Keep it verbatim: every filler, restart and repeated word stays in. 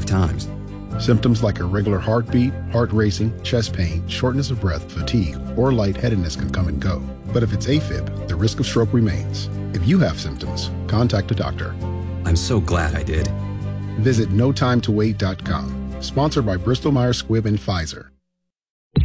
five times. Symptoms like irregular heartbeat, heart racing, chest pain, shortness of breath, fatigue, or lightheadedness can come and go. But if it's AFib, the risk of stroke remains. If you have symptoms, contact a doctor. I'm so glad I did. Visit no time to wait dot com. Sponsored by Bristol Myers Squibb and Pfizer.